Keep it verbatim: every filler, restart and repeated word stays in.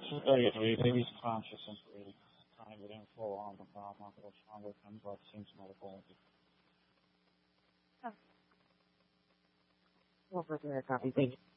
Maybe he's conscious and free. Trying to get full on the problem. Not what's wrong with him, but seems medical. Well, for the copy, thank you.